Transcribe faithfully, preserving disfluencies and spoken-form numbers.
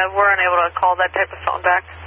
we're unable to call that type of phone back.